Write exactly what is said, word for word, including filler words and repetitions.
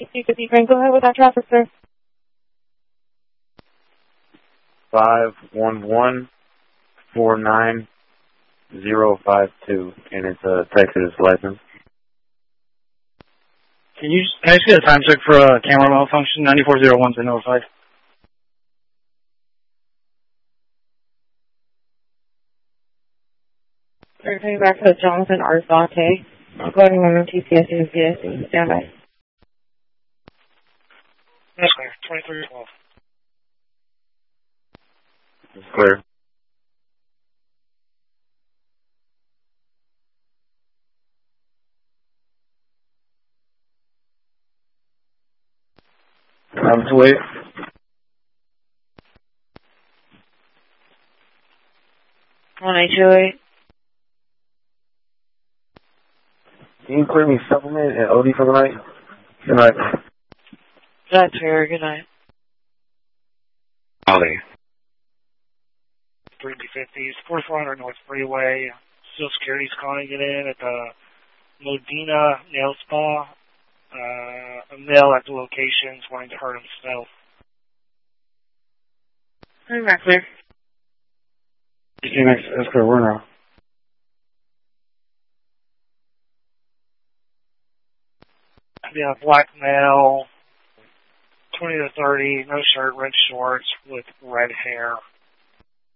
speak with you, Frank. Go ahead with that traffic, sir. Five one one four nine zero five two, and it's a Texas license. Can you can I just get a time check for a camera malfunction? ninety-four oh one to notify. We're coming back to Jonathan Arzate. Going on T C S U and C S E. Stand by. That's clear. twenty-three twelve. It's clear. Time to wait. one eight two eight. Can you clear me supplement and O D for the night? Good night. That's fair. Good night. Howdy. three B fifties, forty-four hundred North Freeway. Social Security's calling it in at the Modena Nail Spa. Uh, a male at the location is wanting to hurt himself. Coming back clear. You see next, that's clear. We're now. Yeah, black male, twenty to thirty, no shirt, red shorts with red hair.